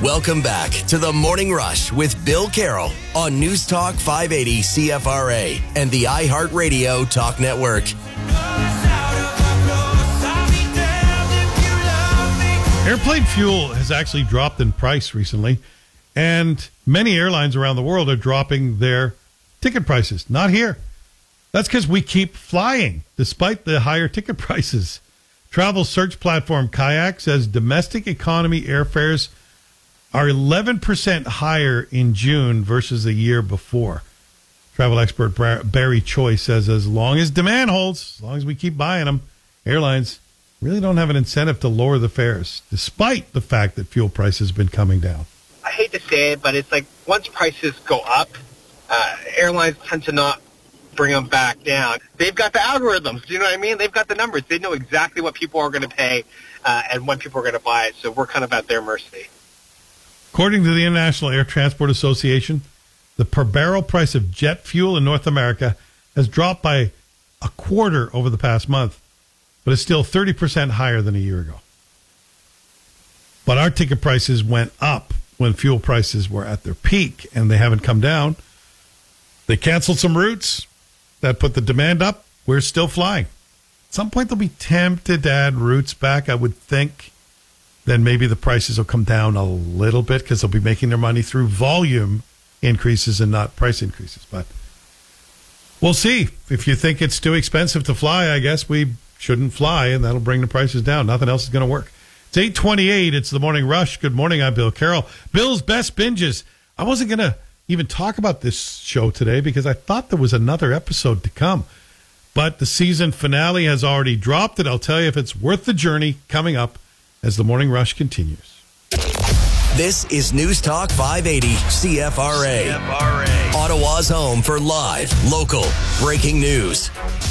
Welcome back to the Morning Rush with Bill Carroll on News Talk 580 CFRA and the iHeartRadio Talk Network. Airplane fuel has actually dropped in price recently, and many airlines around the world are dropping their ticket prices. Not here. That's because we keep flying despite the higher ticket prices. Travel search platform Kayak says domestic economy airfares are 11% higher in June versus the year before. Travel expert Barry Choi says as long as demand holds, as long as we keep buying them, airlines really don't have an incentive to lower the fares, despite the fact that fuel prices have been coming down. I hate to say it, but it's like once prices go up, airlines tend to not bring them back down. They've got the algorithms, do you know what I mean? They've got the numbers. They know exactly what people are going to pay and when people are going to buy it, so we're kind of at their mercy. According to the International Air Transport Association, the per barrel price of jet fuel in North America has dropped by a quarter over the past month, but it's still 30% higher than a year ago. But our ticket prices went up when fuel prices were at their peak, and they haven't come down. They canceled some routes. That put the demand up. We're still flying. At some point, they'll be tempted to add routes back, I would think. Then maybe the prices will come down a little bit because they'll be making their money through volume increases and not price increases. But we'll see. If you think it's too expensive to fly, I guess we shouldn't fly, and that'll bring the prices down. Nothing else is going to work. It's 8:28. It's the Morning Rush. Good morning. I'm Bill Carroll. Bill's Best Binges. I wasn't going to even talk about this show today because I thought there was another episode to come. But the season finale has already dropped, and I'll tell you if it's worth the journey coming up as the Morning Rush continues. This is News Talk 580 CFRA. Ottawa's home for live, local, breaking news.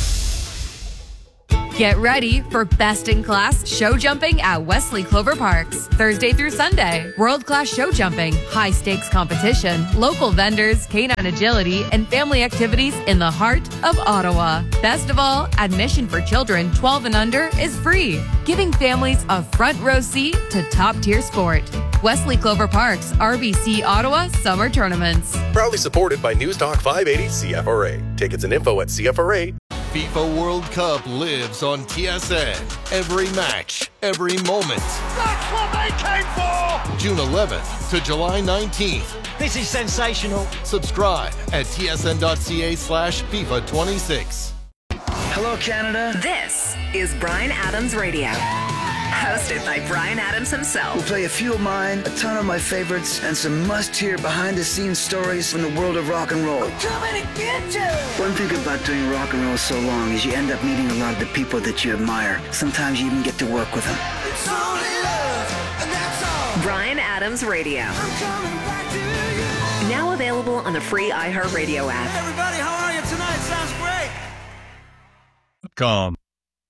Get ready for best-in-class show jumping at Wesley Clover Parks. Thursday through Sunday, world-class show jumping, high-stakes competition, local vendors, canine agility, and family activities in the heart of Ottawa. Best of all, admission for children 12 and under is free, giving families a front-row seat to top-tier sport. Wesley Clover Parks, RBC Ottawa Summer Tournaments. Proudly supported by News Talk 580 CFRA. Tickets and info at CFRA. FIFA World Cup lives on TSN. Every match, every moment. That's what they came for! June 11th to July 19th. This is sensational. Subscribe at tsn.ca/FIFA26. Hello, Canada. This is Bryan Adams Radio. Hosted by Bryan Adams himself. We'll play a few of mine, a ton of my favorites, and some must-hear behind-the-scenes stories from the world of rock and roll. I'm coming to get you! One thing about doing rock and roll so long is you end up meeting a lot of the people that you admire. Sometimes you even get to work with them. It's only love, and that's all. Bryan Adams Radio. I'm coming back to you. Now available on the free iHeartRadio app. Hey everybody, how are you tonight? Sounds great. Calm.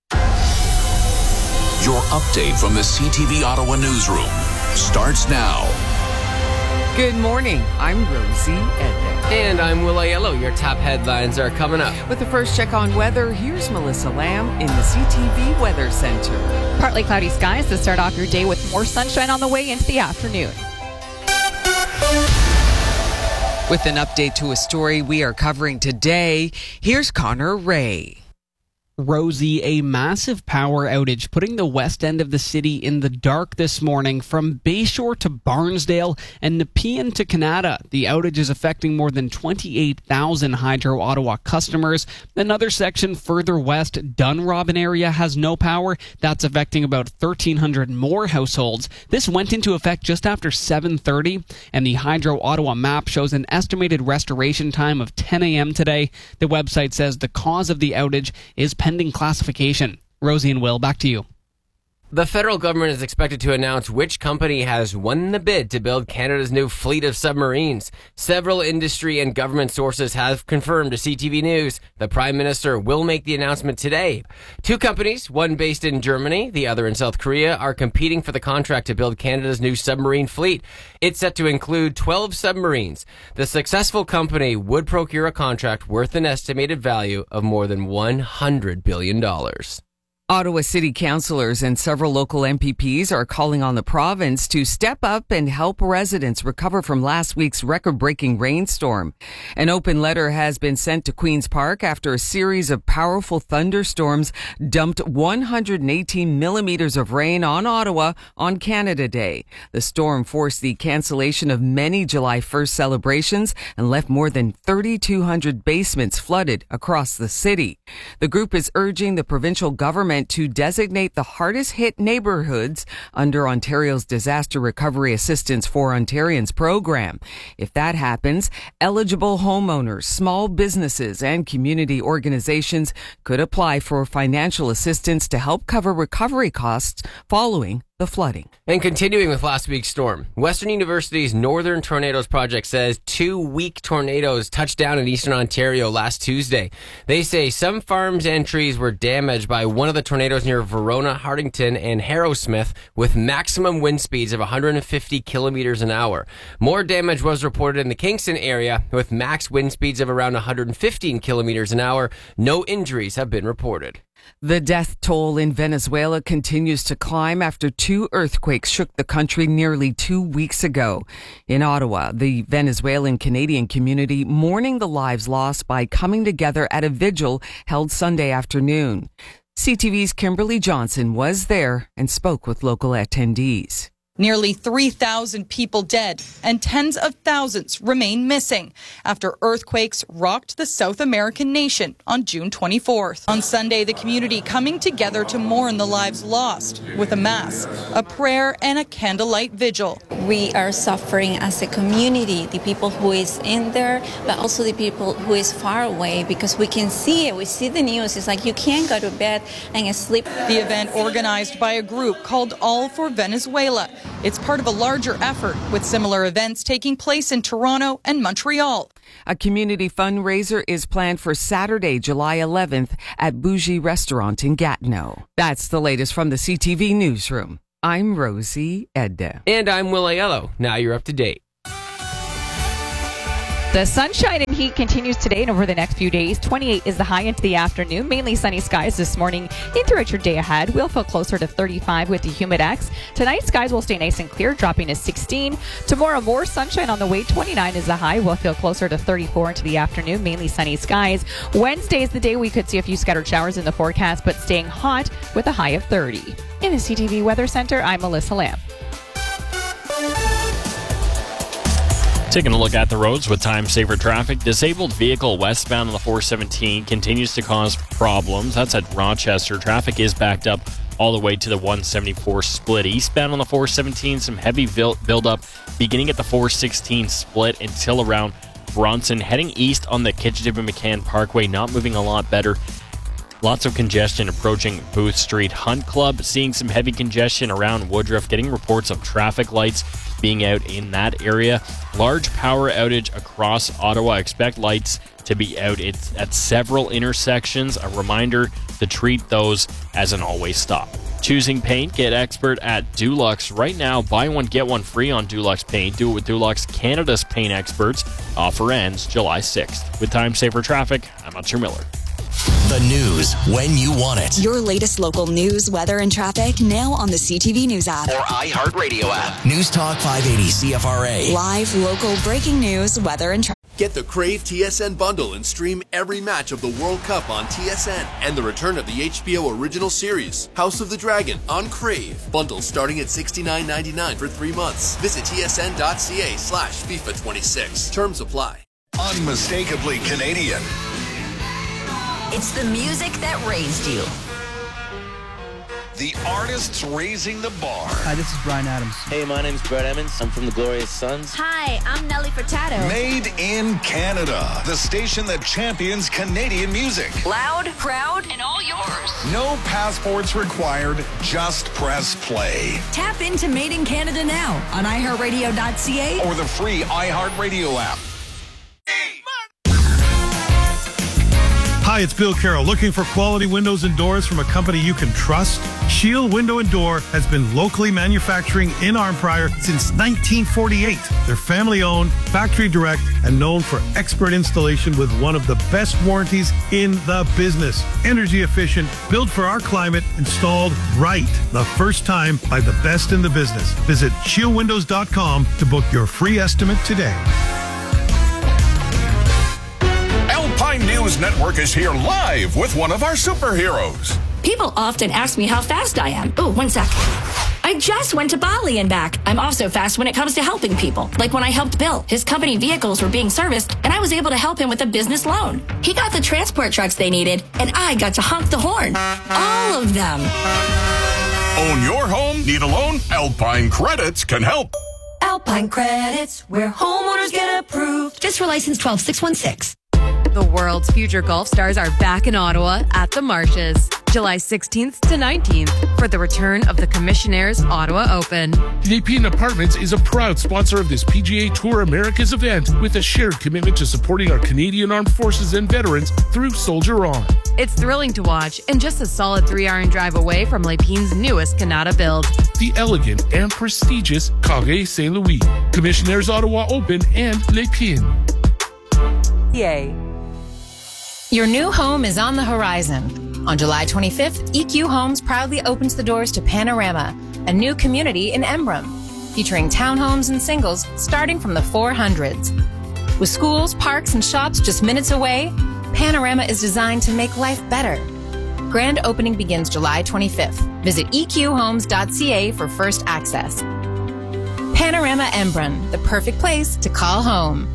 Your update from the CTV Ottawa newsroom starts now. Good morning. I'm Rosie Edna. And I'm Will Aiello. Your top headlines are coming up. With the first check on weather, here's Melissa Lamb in the CTV Weather Center. Partly cloudy skies to start off your day with more sunshine on the way into the afternoon. With an update to a story we are covering today, here's Connor Ray. Rosie, a massive power outage putting the west end of the city in the dark this morning from Bayshore to Barnsdale and Nepean to Canada. The outage is affecting more than 28,000 Hydro Ottawa customers. Another section further west, Dunrobin area, has no power. That's affecting about 1,300 more households. This went into effect just after 7:30, and the Hydro Ottawa map shows an estimated restoration time of 10 a.m. today. The website says the cause of the outage is pending classification. Rosie and Will, back to you. The federal government is expected to announce which company has won the bid to build Canada's new fleet of submarines. Several industry and government sources have confirmed to CTV News the Prime Minister will make the announcement today. Two companies, one based in Germany, the other in South Korea, are competing for the contract to build Canada's new submarine fleet. It's set to include 12 submarines. The successful company would procure a contract worth an estimated value of more than $100 billion. Ottawa City Councillors and several local MPPs are calling on the province to step up and help residents recover from last week's record-breaking rainstorm. An open letter has been sent to Queen's Park after a series of powerful thunderstorms dumped 118 millimeters of rain on Ottawa on Canada Day. The storm forced the cancellation of many July 1st celebrations and left more than 3,200 basements flooded across the city. The group is urging the provincial government to designate the hardest hit neighborhoods under Ontario's Disaster Recovery Assistance for Ontarians program. If that happens, eligible homeowners, small businesses, and community organizations could apply for financial assistance to help cover recovery costs following the flooding. And continuing with last week's storm, Western University's Northern Tornadoes Project says 2 weak tornadoes touched down in eastern Ontario last Tuesday. They say some farms and trees were damaged by one of the tornadoes near Verona, Hardington, and Harrowsmith with maximum wind speeds of 150 kilometers an hour. More damage was reported in the Kingston area with max wind speeds of around 115 kilometers an hour. No injuries have been reported. The death toll in Venezuela continues to climb after 2 earthquakes shook the country nearly 2 weeks ago. In Ottawa, the Venezuelan Canadian community mourning the lives lost by coming together at a vigil held Sunday afternoon. CTV's Kimberly Johnson was there and spoke with local attendees. Nearly 3,000 people dead and tens of thousands remain missing after earthquakes rocked the South American nation on June 24th. On Sunday, the community coming together to mourn the lives lost with a mass, a prayer, and a candlelight vigil. We are suffering as a community, the people who is in there, but also the people who is far away, because we can see it. We see the news. It's like you can't go to bed and sleep. The event organized by a group called All for Venezuela. It's part of a larger effort with similar events taking place in Toronto and Montreal. A community fundraiser is planned for Saturday, July 11th at Bougie Restaurant in Gatineau. That's the latest from the CTV Newsroom. I'm Rosie Edda. And I'm Will Aiello. Now you're up to date. The sunshine and heat continues today and over the next few days. 28 is the high into the afternoon. Mainly sunny skies this morning and throughout your day ahead. We'll feel closer to 35 with the humidex. Tonight, skies will stay nice and clear, dropping to 16. Tomorrow, more sunshine on the way. 29 is the high. We'll feel closer to 34 into the afternoon. Mainly sunny skies. Wednesday is the day we could see a few scattered showers in the forecast, but staying hot with a high of 30. In the CTV Weather Center, I'm Melissa Lamb. Taking a look at the roads with time-saver traffic. Disabled vehicle westbound on the 417 continues to cause problems. That's at Rochester. Traffic is backed up all the way to the 174 split. Eastbound on the 417, some heavy build-up beginning at the 416 split until around Bronson. Heading east on the Kitchitiban-McCann Parkway, not moving a lot better. Lots of congestion approaching Booth Street. Hunt Club seeing some heavy congestion around Woodruff, getting reports of traffic lights being out in that area. Large power outage across Ottawa. Expect lights to be out at several intersections. A reminder to treat those as an always stop. Choosing paint, get expert at Dulux. Right now, buy one, get one free on Dulux paint. Do it with Dulux, Canada's paint experts. Offer ends July 6th. With time-saver traffic, I'm Archer Miller. The news when you want it. Your latest local news, weather, and traffic now on the CTV News app. Or iHeartRadio app. News Talk 580 CFRA. Live, local, breaking news, weather, and traffic. Get the Crave TSN bundle and stream every match of the World Cup on TSN and the return of the HBO original series, House of the Dragon, on Crave. Bundles starting at $69.99 for 3 months. Visit tsn.ca/FIFA26. Terms apply. Unmistakably Canadian. It's the music that raised you. The artists raising the bar. Hi, this is Bryan Adams. Hey, my name's Brett Emmons. I'm from the Glorious Sons. Hi, I'm Nelly Furtado. Made in Canada. The station that champions Canadian music. Loud, proud, and all yours. No passports required. Just press play. Tap into Made in Canada now on iHeartRadio.ca or the free iHeartRadio app. Hi, it's Bill Carroll. Looking for quality windows and doors from a company you can trust? Shield Window and Door has been locally manufacturing in Arnprior since 1948. They're family-owned, factory-direct, and known for expert installation with one of the best warranties in the business. Energy efficient, built for our climate, installed right the first time by the best in the business. Visit shieldwindows.com to book your free estimate today. Alpine News Network is here live with one of our superheroes. People often ask me how fast I am. Oh, 1 sec. I just went to Bali and back. I'm also fast when it comes to helping people. Like when I helped Bill. His company vehicles were being serviced, and I was able to help him with a business loan. He got the transport trucks they needed, and I got to honk the horn. All of them. Own your home? Need a loan? Alpine Credits can help. Alpine Credits, where homeowners get approved. Just for license 12616. The world's future golf stars are back in Ottawa at the Marshes, July 16th to 19th for the return of the Commissionaires Ottawa Open. Nepean Apartments is a proud sponsor of this PGA Tour Americas event with a shared commitment to supporting our Canadian Armed Forces and veterans through Soldier On. It's thrilling to watch and just a solid 3-iron drive away from Lepean's newest Canada build. The elegant and prestigious Carré St. Louis, Commissionaires Ottawa Open, and Lepean. Yay. Your new home is on the horizon. On July 25th, EQ Homes proudly opens the doors to Panorama, a new community in Embrun, featuring townhomes and singles starting from the 400s. With schools, parks, and shops just minutes away, Panorama is designed to make life better. Grand opening begins July 25th. Visit eqhomes.ca for first access. Panorama Embrun, the perfect place to call home.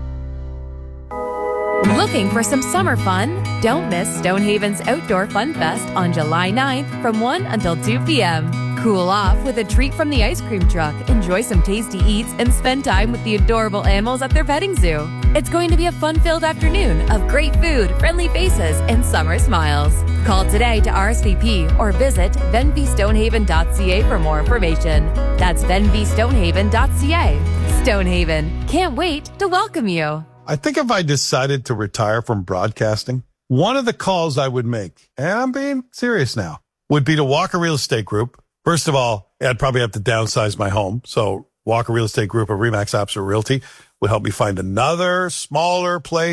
Looking for some summer fun? Don't miss Stonehaven's Outdoor Fun Fest on July 9th from 1 until 2 p.m. Cool off with a treat from the ice cream truck, enjoy some tasty eats, and spend time with the adorable animals at their petting zoo. It's going to be a fun-filled afternoon of great food, friendly faces, and summer smiles. Call today to RSVP or visit venvystonehaven.ca for more information. That's venvystonehaven.ca. Stonehaven, can't wait to welcome you. I think if I decided to retire from broadcasting, one of the calls I would make, and I'm being serious now, would be to Walker Real Estate Group. First of all, I'd probably have to downsize my home. So Walker Real Estate Group of RE/MAX Absolute Realty would help me find another smaller place.